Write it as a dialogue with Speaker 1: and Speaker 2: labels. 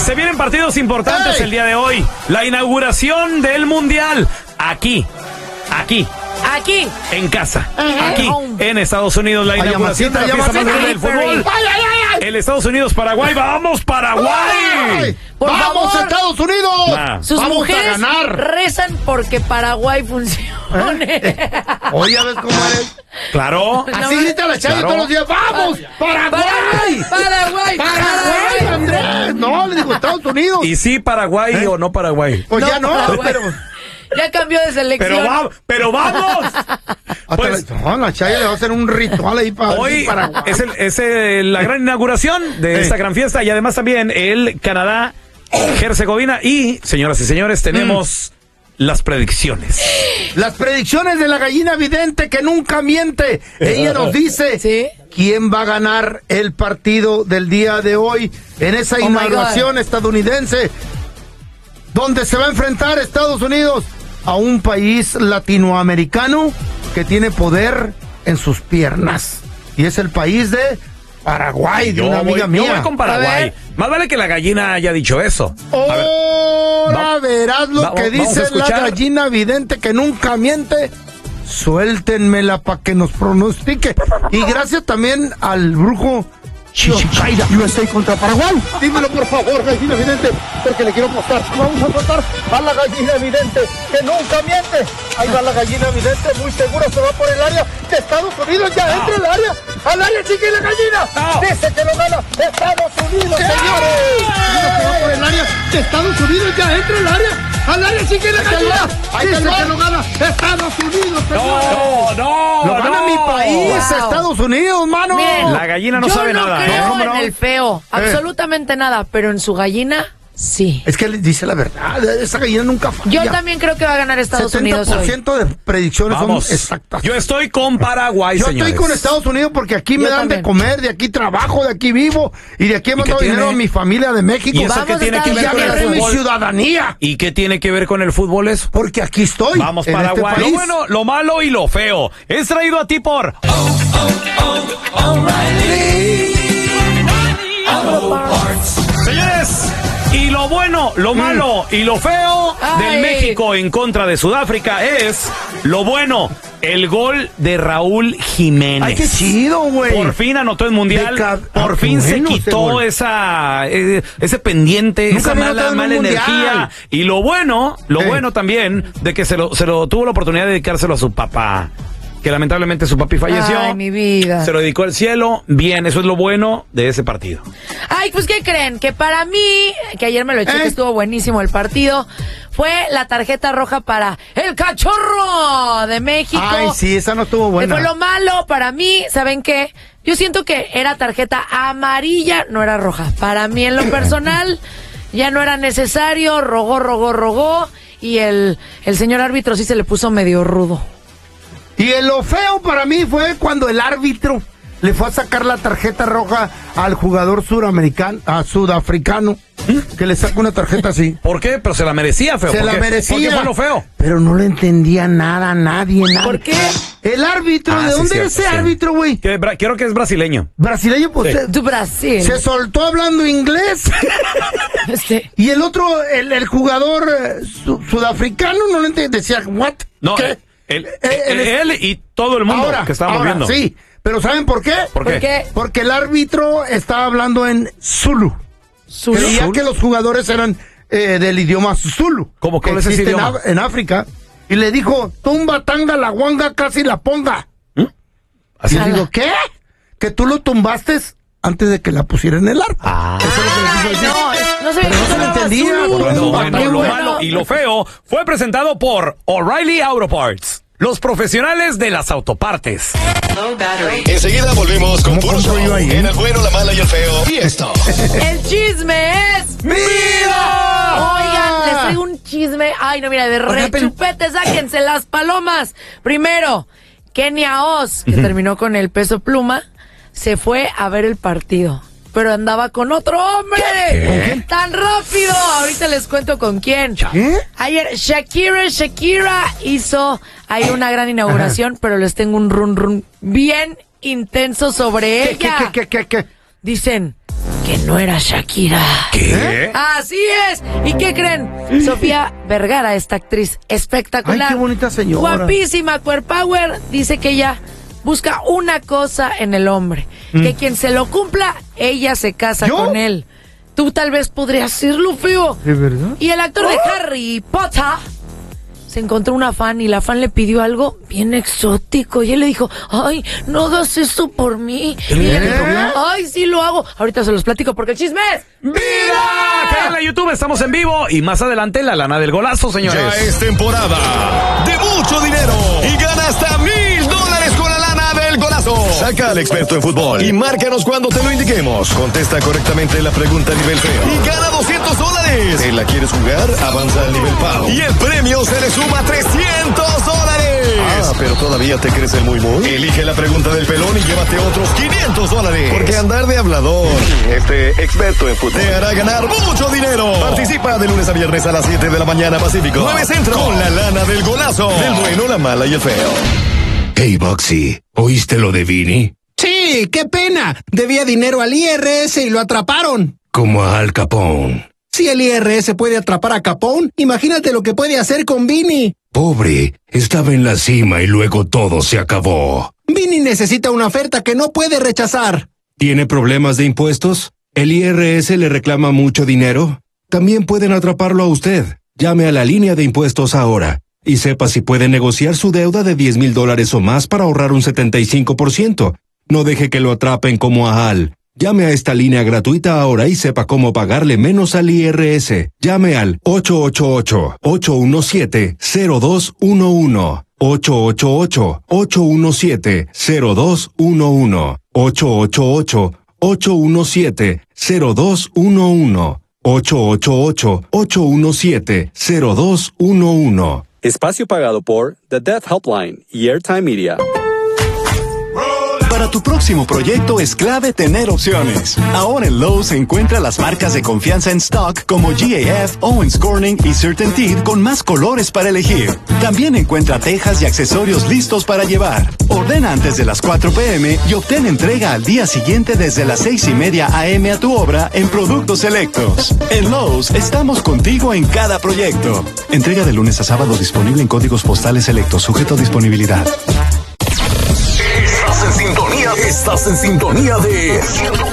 Speaker 1: Se vienen partidos importantes el día de hoy. La inauguración del Mundial. Aquí. En casa. Aquí, en Estados Unidos. La inauguración de la fiesta más grande del fútbol. El Estados Unidos-Paraguay. ¡Vamos, Paraguay!
Speaker 2: ¡Vamos, Estados Unidos!
Speaker 3: Sus
Speaker 2: ¡Vamos
Speaker 3: mujeres
Speaker 2: a ganar!
Speaker 3: rezan porque Paraguay funcione.
Speaker 2: Oye, ¿ves cómo eres?
Speaker 1: Claro.
Speaker 2: Así grita la Chayo todos los días. ¡Vamos, Paraguay!
Speaker 3: ¡Paraguay!
Speaker 2: Andrés! No, le digo Estados Unidos.
Speaker 1: ¿Y sí Paraguay o no Paraguay?
Speaker 2: Pues ya no, pero...
Speaker 3: Ya cambió de selección.
Speaker 1: ¡Pero vamos!
Speaker 2: Pues, la Chayo le va a hacer un ritual ahí para
Speaker 1: hoy
Speaker 2: Paraguay.
Speaker 1: es la gran inauguración de esta gran fiesta y además también el Canadá, Herzegovina y, señoras y señores, tenemos las predicciones.
Speaker 2: Las predicciones de la gallina vidente que nunca miente. Ella nos dice quién va a ganar el partido del día de hoy en esa inauguración estadounidense, donde se va a enfrentar Estados Unidos a un país latinoamericano que tiene poder en sus piernas. Y es el país de Paraguay, de una amiga mía.
Speaker 1: Yo voy con Paraguay. Más vale que la gallina haya dicho eso.
Speaker 2: Ahora verás lo que dice la gallina vidente que nunca miente. Suéltenmela para que nos pronostique. Y gracias también al brujo Chichicaira. USA contra Paraguay. Dímelo por favor, gallina vidente, porque le quiero apostar. Vamos a apostar a la gallina vidente que nunca miente. Ahí va la gallina vidente, muy seguro se va por el área de Estados Unidos. Ya entra el área. Al área chica y la gallina. Dice que lo gana Estados Unidos, señores. Se va por el área de Estados Unidos. Ya entra el área. Al área chica y la gallina. Dice que lo gana Estados Unidos, señores. Lo gana mi país, Estados Unidos, mano.
Speaker 3: Miren,
Speaker 1: la gallina no sabe nada.
Speaker 3: Creo en el feo, absolutamente nada, pero en su gallina, sí.
Speaker 2: Es que le dice la verdad, esa gallina nunca falla.
Speaker 3: Yo también creo que va a ganar Estados Unidos hoy.
Speaker 2: 70% de predicciones son exactas.
Speaker 1: Yo estoy con Paraguay,
Speaker 2: Yo
Speaker 1: señores.
Speaker 2: estoy con Estados Unidos porque aquí me dan de comer, de aquí trabajo, de aquí vivo y de aquí he mandado dinero a mi familia de México.
Speaker 1: ¿Y eso qué tiene que ver con el fútbol?
Speaker 2: Mi ciudadanía.
Speaker 1: ¿Y qué tiene que ver con el fútbol eso?
Speaker 2: Porque aquí estoy.
Speaker 1: Vamos, Paraguay. Lo bueno, lo malo y lo feo. Es traído a ti por Señores, y lo bueno, lo malo y lo feo del México en contra de Sudáfrica es lo bueno, el gol de Raúl Jiménez.
Speaker 2: Ay, qué chido, güey.
Speaker 1: Por fin anotó el Mundial, por fin se quitó ese pendiente, esa mala energía. Y lo bueno también de que se lo tuvo la oportunidad de dedicárselo a su papá, que lamentablemente su papi falleció.
Speaker 3: Ay, mi vida.
Speaker 1: Se lo dedicó al cielo. Bien, eso es lo bueno de ese partido.
Speaker 3: Ay, pues, ¿qué creen? Que para mí, que ayer me lo eché, que estuvo buenísimo el partido, fue la tarjeta roja para el Cachorro de México.
Speaker 2: Ay, sí, esa no estuvo buena.
Speaker 3: Que fue lo malo para mí, ¿saben qué? Yo siento que era tarjeta amarilla, no era roja. Para mí, en lo personal, ya no era necesario, rogó, y el señor árbitro sí se le puso medio rudo.
Speaker 2: Y lo feo para mí fue cuando el árbitro le fue a sacar la tarjeta roja al jugador sudafricano, que le saca una tarjeta así.
Speaker 1: ¿Por qué? Pero se la merecía, feo.
Speaker 2: Se la merecía.
Speaker 1: ¿Por qué fue lo feo?
Speaker 2: Pero no le entendía nada, nadie.
Speaker 3: ¿Por qué?
Speaker 2: El árbitro, ¿de dónde es ese árbitro, güey?
Speaker 1: Creo que es brasileño.
Speaker 2: Brasileño, pues.
Speaker 3: Tu Brasil.
Speaker 2: Se soltó hablando inglés. Y el otro, el jugador sudafricano, no le entendía. Decía, ¿what?
Speaker 1: No,
Speaker 2: ¿qué?
Speaker 1: Él y todo el mundo que estábamos viendo.
Speaker 2: Sí, pero ¿saben por qué?
Speaker 1: ¿Por qué?
Speaker 2: Porque el árbitro estaba hablando en Zulu. Creía que los jugadores eran del idioma Zulu.
Speaker 1: ¿Cómo que es ese idioma?
Speaker 2: En África. Y le dijo, tumba, tanga, la guanga, casi la ponga.
Speaker 1: Así
Speaker 2: le digo, ¿qué? Que tú lo tumbaste antes de que la pusiera en el arco.
Speaker 3: No se
Speaker 2: lo entendía.
Speaker 1: Lo malo y lo feo fue presentado por O'Reilly Auto Parts, los profesionales de las autopartes.
Speaker 4: Enseguida volvemos con puro show en el bueno, la mala y el feo. Y esto.
Speaker 3: El chisme es
Speaker 2: ¡Mira!
Speaker 3: Oigan, les traigo un chisme. Ay, no, mira, de rechupete, sáquense las palomas. Primero, Kenia Oz, que terminó con el Peso Pluma, se fue a ver el partido, pero andaba con otro hombre. ¿Qué? ¡Tan rápido! Ahorita les cuento con quién.
Speaker 2: ¿Qué?
Speaker 3: Ayer Shakira hizo ahí una gran inauguración, pero les tengo un run bien intenso sobre ella.
Speaker 2: ¿Qué?
Speaker 3: Dicen que no era Shakira.
Speaker 1: ¿Qué?
Speaker 3: Así es. ¿Y qué creen? Sofía Vergara, esta actriz espectacular.
Speaker 2: Ay, qué bonita señora.
Speaker 3: Guapísima, Power, dice que ella busca una cosa en el hombre. Que quien se lo cumpla, ella se casa con él. Tú tal vez podrías decirlo, feo.
Speaker 2: ¿De verdad?
Speaker 3: Y el actor de Harry Potter se encontró una fan y la fan le pidió algo bien exótico y él le dijo, ay, no hagas eso por mí. Y ella dijo, ay, sí lo hago. Ahorita se los platico porque el chisme es
Speaker 1: ¡Vida! Acá en la YouTube estamos en vivo y más adelante la lana del golazo, señores.
Speaker 4: Ya es temporada de mucho dinero y gana hasta $1,000 con la lana del golazo. Saca al experto en fútbol y márcanos cuando te lo indiquemos. Contesta correctamente la pregunta a nivel feo y gana $200. ¿Te la quieres jugar? Avanza al nivel pavo y el premio se le suma $300. Ah, pero todavía te crees el muy. Elige la pregunta del pelón y llévate otros $500. Porque andar de hablador, experto en fútbol, te hará ganar mucho dinero. Participa de lunes a viernes a las 7 de la mañana Pacífico, 9 Centro, con la lana del golazo, del bueno, la mala y el feo.
Speaker 5: Hey, Boxy, ¿oíste lo de Vini?
Speaker 6: Sí, qué pena. Debía dinero al IRS y lo atraparon.
Speaker 5: Como a Al Capone.
Speaker 6: Si el IRS puede atrapar a Capone, imagínate lo que puede hacer con Vini.
Speaker 5: Pobre, estaba en la cima y luego todo se acabó.
Speaker 6: Vini necesita una oferta que no puede rechazar.
Speaker 5: ¿Tiene problemas de impuestos? ¿El IRS le reclama mucho dinero? También pueden atraparlo a usted. Llame a la línea de impuestos ahora y sepa si puede negociar su deuda de $10,000 o más para ahorrar un 75%. No deje que lo atrapen como a Al. Llame a esta línea gratuita ahora y sepa cómo pagarle menos al IRS. Llame al 888-817-0211. 888-817-0211. 888-817-0211. 888-817-0211.
Speaker 7: Espacio pagado por The Deaf Helpline y Airtime Media.
Speaker 8: Para tu próximo proyecto es clave tener opciones. Ahora en Lowe's encuentra las marcas de confianza en stock como GAF, Owens Corning y CertainTeed con más colores para elegir. También encuentra tejas y accesorios listos para llevar. Ordena antes de las 4 p.m. y obtén entrega al día siguiente desde las 6:30 a.m. a tu obra en productos selectos. En Lowe's estamos contigo en cada proyecto. Entrega de lunes a sábado disponible en códigos postales selectos, sujeto a disponibilidad.
Speaker 4: Estás en sintonía de